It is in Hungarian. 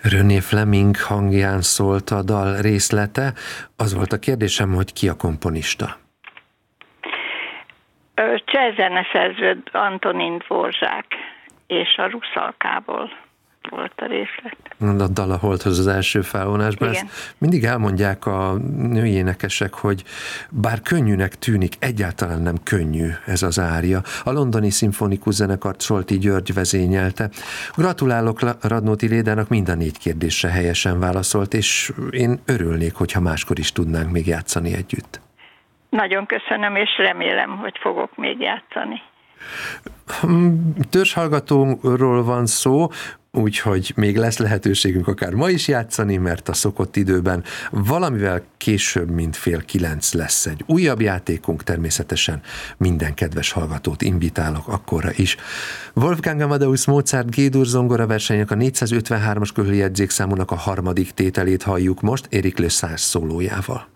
René Fleming hangján szólt a dal részlete. Az volt a kérdésem, hogy ki a komponista? Cseh zeneszerző Antonin Dvorzsák és a Ruszalkából volt a részlet. A dal a Holdhoz az első felvonásban. Ezt mindig elmondják a női énekesek, hogy bár könnyűnek tűnik, egyáltalán nem könnyű ez az ária. A Londoni Szimfonikus Zenekart Solti György vezényelte. Gratulálok Radnóti Lédának, mind a 4 kérdésre helyesen válaszolt, és én örülnék, hogyha máskor is tudnánk még játszani együtt. Nagyon köszönöm, és remélem, hogy fogok még játszani. Törzshallgatóról van szó, úgyhogy még lesz lehetőségünk akár ma is játszani, mert a szokott időben valamivel később, mint 8:30 lesz egy újabb játékunk, természetesen minden kedves hallgatót invitálok akkorra is. Wolfgang Amadeus Mozart G-dur zongora versenyek a 453-as körüli jegyzékszámúnak a 3. tételét halljuk most Éric Lessard szólójával.